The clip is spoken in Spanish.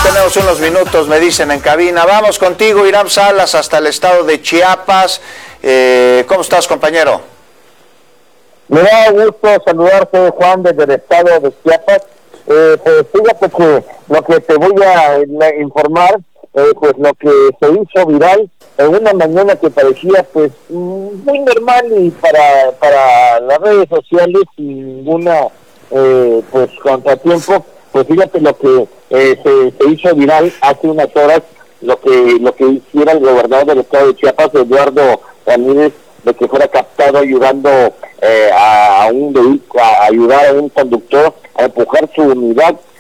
tenemos unos minutos, me dicen en cabina. Vamos contigo, Hiram Salas, hasta el estado de Chiapas. ¿Cómo estás, compañero? Me da gusto saludarte, Juan, desde el estado de Chiapas. Pues fíjate que lo que te voy a informar, pues lo que se hizo viral en una mañana que parecía pues muy normal y para las redes sociales sin ninguna pues contratiempo. Pues fíjate lo que se hizo viral hace unas horas, lo que hiciera el gobernador del estado de Chiapas, Eduardo Ramírez, de que fuera captado ayudando a un vehículo, a ayudar a un conductor a empujar su unidad